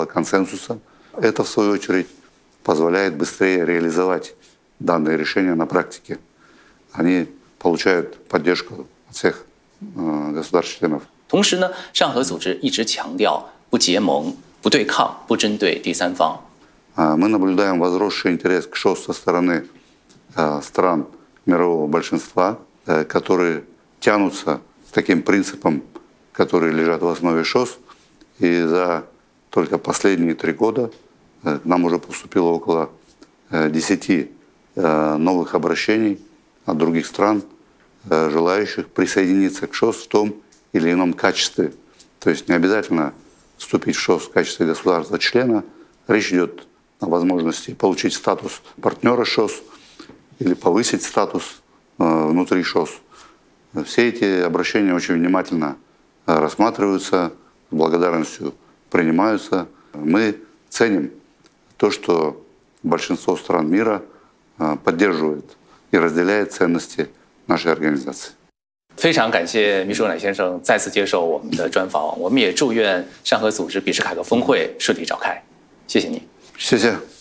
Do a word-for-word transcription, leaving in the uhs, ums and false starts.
консенсуса. Это, в свою очередь, позволяет быстрее реализовать данные решения на практике. Они получают поддержку от всех э, государств-членов. 同时呢，上合组织一直强调不结盟、不对抗、不针对第三方。 Мы наблюдаем возросший интерес к ШОС со стороны э, стран мирового большинства, э, которые тянутся к таким принципам, которые лежат в основе ШОС. И за только последние три года э, к нам уже поступило около э, десяти э, новых обращений от других стран, э, желающих присоединиться к ШОС в том или ином качестве. То есть не обязательно вступить в ШОС в качестве государства-члена. Речь идет о возможности получить статус партнера ШОС или повысить статус э, внутри ШОС. Все эти обращения очень внимательно э, рассматриваются, с благодарностью принимаются. Мы ценим то, что большинство стран мира э, поддерживает и разделяет ценности нашей организации. 非常感谢米舒乃先生再次接受我们的专访，我们也祝愿上合组织比什凯克峰会顺利召开。谢谢你。 谢谢。